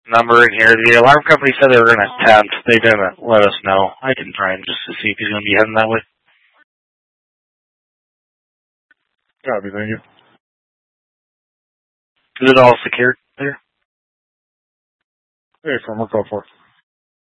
number in here. The alarm company said they were going to attempt. They didn't let us know. I can try him just to see if he's going to be heading that way. Copy, thank you. Is it all secured there? Hey, from what call for?